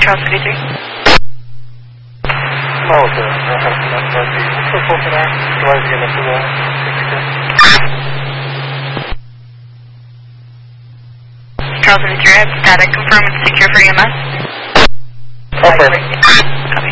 Charles 33. No, sir. What's the full for that? Do I get approval? Charles 33, I have static confirmed. Secure for EMS. Okay. Copy.